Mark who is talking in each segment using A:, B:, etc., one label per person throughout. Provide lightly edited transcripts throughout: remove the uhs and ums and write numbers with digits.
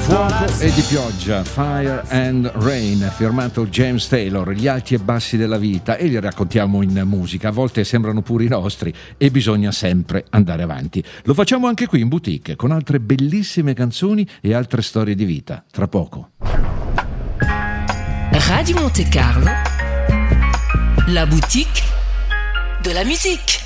A: Fuoco e di pioggia, Fire and Rain, firmato James Taylor, gli alti e bassi della vita, e li raccontiamo in musica, a volte sembrano puri nostri e bisogna sempre andare avanti. Lo facciamo anche qui in boutique con altre bellissime canzoni e altre storie di vita, tra poco.
B: Radio Monte Carlo, la boutique de la musique.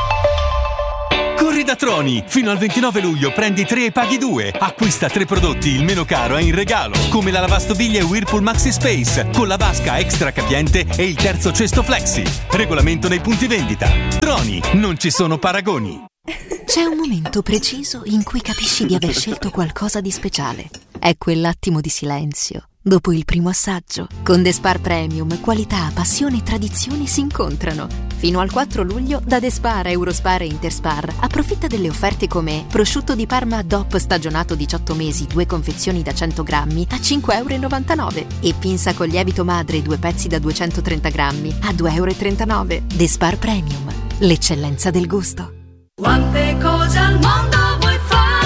C: Corri da Troni! Fino al 29 luglio prendi 3 e paghi 2. Acquista 3 prodotti, il meno caro è in regalo, come la lavastoviglie Whirlpool Maxi Space con la vasca extra capiente e il terzo cesto flexi. Regolamento nei punti vendita. Troni, non ci sono paragoni.
D: C'è un momento preciso in cui capisci di aver scelto qualcosa di speciale. È quell'attimo di silenzio dopo il primo assaggio. Con The Spar Premium, qualità, passione e tradizione si incontrano. Fino al 4 luglio da The Spar, Eurospar e Interspar approfitta delle offerte come prosciutto di Parma DOP stagionato 18 mesi, 2 confezioni da 100 grammi a €5,99 e pinza con lievito madre 2 pezzi da 230 grammi a €2,39. The Spar Premium, l'eccellenza del gusto.
E: Quante cose al mondo vuoi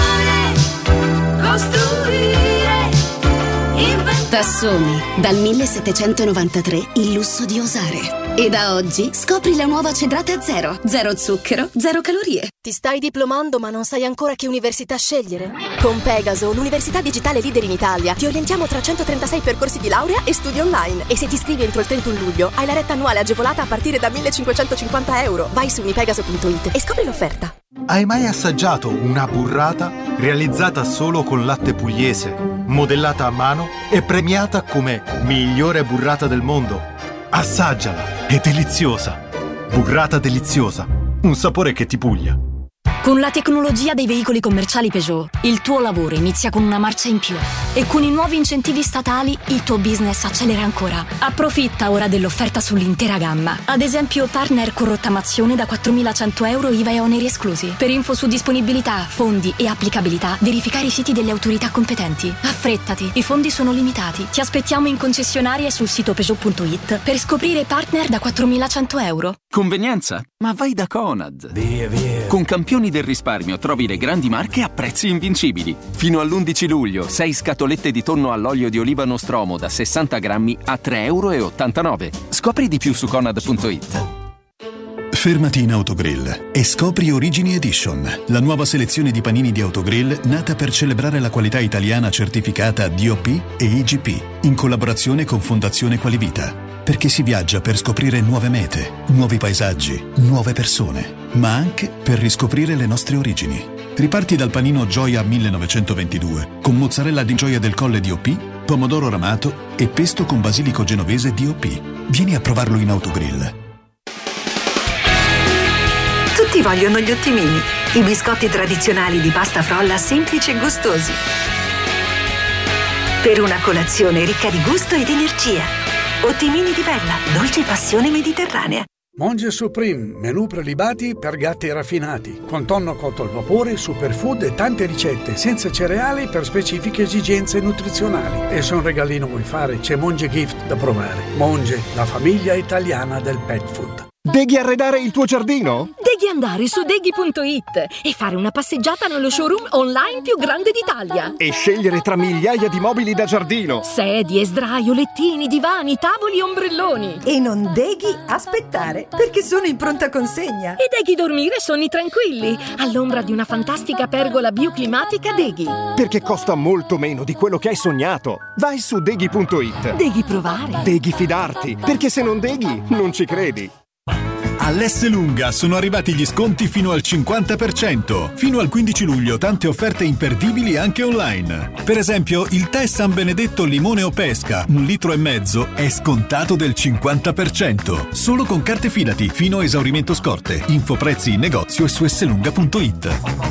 E: fare, costruire, inventare.
F: Tassoni, dal 1793 il lusso di osare. E da oggi scopri la nuova Cedrate Zero. Zero zucchero, zero calorie.
G: Ti stai diplomando ma non sai ancora che università scegliere? Con Pegaso, l'università digitale leader in Italia, ti orientiamo tra 136 percorsi di laurea e studi online. E se ti iscrivi entro il 31 luglio, hai la retta annuale agevolata a partire da €1.550. Vai su unipegaso.it e scopri l'offerta.
H: Hai mai assaggiato una burrata realizzata solo con latte pugliese, modellata a mano e premiata come migliore burrata del mondo? Assaggiala, è deliziosa. Burrata deliziosa, un sapore che ti puglia.
I: Con la tecnologia dei veicoli commerciali Peugeot, il tuo lavoro inizia con una marcia in più. E con i nuovi incentivi statali, il tuo business accelera ancora. Approfitta ora dell'offerta sull'intera gamma. Ad esempio, partner con rottamazione da €4.100 IVA e oneri esclusi. Per info su disponibilità, fondi e applicabilità, verificare i siti delle autorità competenti. Affrettati, i fondi sono limitati. Ti aspettiamo in concessionaria e sul sito Peugeot.it per scoprire partner da €4.100.
J: Convenienza? Ma vai da Conad. Via. Con campioni del risparmio trovi le grandi marche a prezzi invincibili. Fino all'11 luglio, 6 scatolette di tonno all'olio di oliva Nostromo da 60 grammi a €3,89. Scopri di più su Conad.it.
K: Fermati in Autogrill e scopri Origini Edition, la nuova selezione di panini di Autogrill nata per celebrare la qualità italiana certificata DOP e IGP, in collaborazione con Fondazione Qualivita. Perché si viaggia per scoprire nuove mete, nuovi paesaggi, nuove persone, ma anche per riscoprire le nostre origini. Riparti dal panino Gioia 1922, con mozzarella di Gioia del Colle DOP, pomodoro ramato e pesto con basilico genovese DOP. Vieni a provarlo in Autogrill.
L: Tutti vogliono gli ottimini, i biscotti tradizionali di pasta frolla semplici e gustosi. Per una colazione ricca di gusto ed energia. Ottimini di Bella, dolce passione mediterranea.
M: Monge Supreme, menù prelibati per gatti raffinati, con tonno cotto al vapore, superfood e tante ricette, senza cereali per specifiche esigenze nutrizionali. E se un regalino vuoi fare, c'è Monge Gift da provare. Monge, la famiglia italiana del pet food.
N: Deghi arredare il tuo giardino?
I: Devi andare su deghi.it e fare una passeggiata nello showroom online più grande d'Italia.
N: E scegliere tra migliaia di mobili da giardino.
I: Sedie, sdraio, lettini, divani, tavoli e ombrelloni.
L: E non deghi aspettare, perché sono in pronta consegna.
I: E deghi dormire sonni tranquilli, all'ombra di una fantastica pergola bioclimatica Deghi.
N: Perché costa molto meno di quello che hai sognato. Vai su deghi.it.
I: Deghi provare.
N: Deghi fidarti, perché se non deghi, non ci credi.
O: All'Esselunga sono arrivati gli sconti fino al 50%. Fino al 15 luglio tante offerte imperdibili anche online. Per esempio, il tè San Benedetto limone o pesca, 1,5 litri, è scontato del 50%. Solo con carte Fidati, fino a esaurimento scorte. Info prezzi in negozio e su esselunga.it.